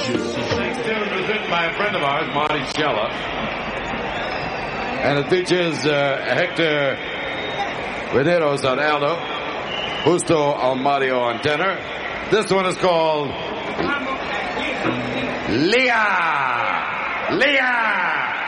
Next tune was written by a friend of ours, Marty Scheller. And it features Hector Veneros on alto, Justo Almario on tenor. This one is called Leah! Leah!